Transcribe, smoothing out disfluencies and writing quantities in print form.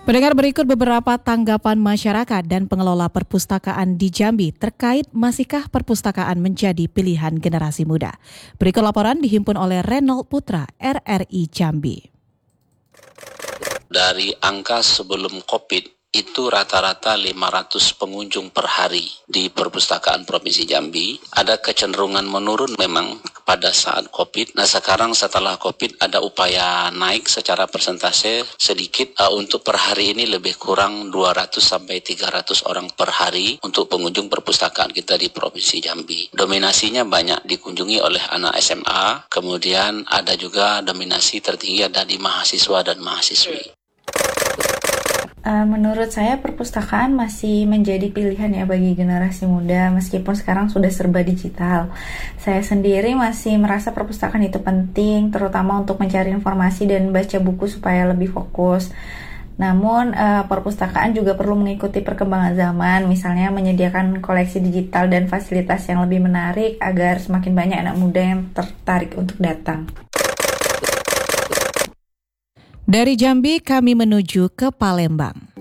Pendengar, berikut beberapa tanggapan masyarakat dan pengelola perpustakaan di Jambi terkait masihkah perpustakaan menjadi pilihan generasi muda. Berikut laporan dihimpun oleh Renold Putra, RRI Jambi. Dari angka sebelum COVID itu rata-rata 500 pengunjung per hari di perpustakaan Provinsi Jambi. Ada kecenderungan menurun memang pada saat COVID. Nah, sekarang setelah COVID ada upaya naik secara persentase sedikit. Untuk per hari ini lebih kurang 200 sampai 300 orang per hari untuk pengunjung perpustakaan kita di Provinsi Jambi. Dominasinya banyak dikunjungi oleh anak SMA, kemudian ada juga dominasi tertinggi ada di mahasiswa dan mahasiswi. Menurut saya perpustakaan masih menjadi pilihan ya bagi generasi muda meskipun sekarang sudah serba digital. Saya sendiri masih merasa perpustakaan itu penting, terutama untuk mencari informasi dan baca buku supaya lebih fokus. Namun perpustakaan juga perlu mengikuti perkembangan zaman, misalnya menyediakan koleksi digital dan fasilitas yang lebih menarik agar semakin banyak anak muda yang tertarik untuk datang. Dari Jambi kami menuju ke Palembang.